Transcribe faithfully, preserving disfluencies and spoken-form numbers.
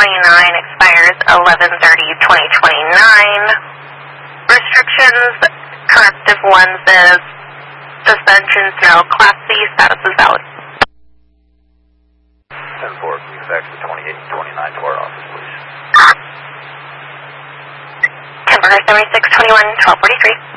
twenty-nine expires eleven thirty twenty twenty-nine. Restrictions, corrective lenses, suspension, no. Class C, status is valid. ten four, can you fax the twenty-eight and twenty-nine to our office, please? Converter seventy-six twenty-one, twelve forty-three.